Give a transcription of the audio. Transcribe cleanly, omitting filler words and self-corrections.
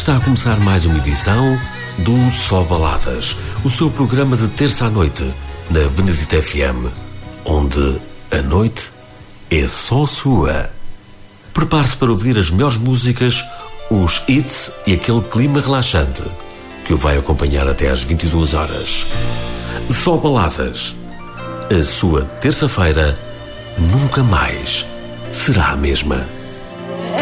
Está a começar mais uma edição do Só Baladas, o seu programa de terça à noite na Benedita FM, onde a noite é só sua. Prepare-se para ouvir as melhores músicas, os hits e aquele clima relaxante que o vai acompanhar até às 22 horas. Só Baladas. A sua terça-feira nunca mais será a mesma.